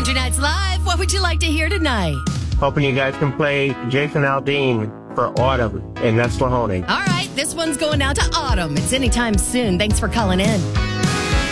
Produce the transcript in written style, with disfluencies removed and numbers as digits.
Country Nights Live. What would you like to hear tonight? Hoping you guys can play Jason Aldean for Autumn in Nesquahoney. All right, this one's going out to Autumn. It's anytime soon. Thanks for calling in.